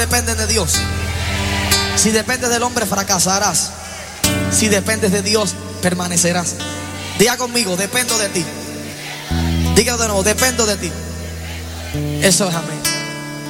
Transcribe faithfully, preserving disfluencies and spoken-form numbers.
dependen de Dios. Si dependes del hombre, fracasarás. Si dependes de Dios, permanecerás. Diga conmigo, dependo de ti. Diga de nuevo, dependo de ti. Eso es amén.